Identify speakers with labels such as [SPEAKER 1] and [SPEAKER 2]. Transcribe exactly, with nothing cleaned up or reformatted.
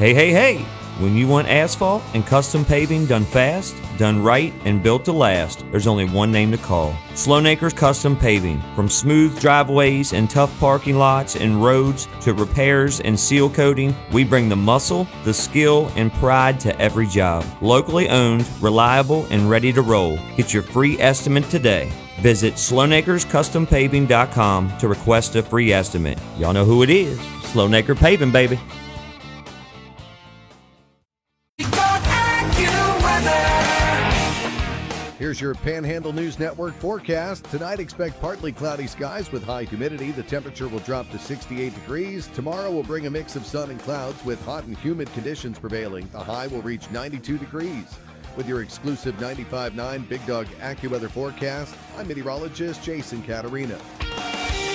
[SPEAKER 1] Hey, hey, hey! When you want asphalt and custom paving done fast, done right, and built to last, there's only one name to call. Sloanacres Custom Paving. From smooth driveways and tough parking lots and roads to repairs and seal coating, we bring the muscle, the skill, and pride to every job. Locally owned, reliable, and ready to roll. Get your free estimate today. Visit Sloanacres Custom Paving dot com to request a free estimate. Y'all know who it is. Sloanacre Paving, baby.
[SPEAKER 2] Here's your Panhandle News Network forecast. Tonight, expect partly cloudy skies with high humidity. The temperature will drop to sixty-eight degrees. Tomorrow will bring a mix of sun and clouds with hot and humid conditions prevailing. The high will reach ninety-two degrees. With your exclusive ninety-five point nine Big Dog AccuWeather forecast, I'm meteorologist Jason Caterina.